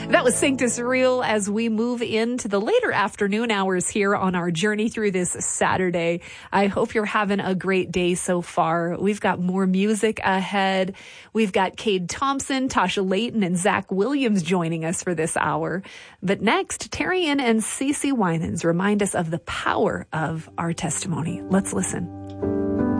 That was Sanctus Real as we move into the later afternoon hours here on our journey through this Saturday. I hope you're having a great day so far. We've got more music ahead. We've got Cade Thompson, Tasha Layton, and Zach Williams joining us for this hour. But next, Terrian and Cece Winans remind us of the power of our testimony. Let's listen.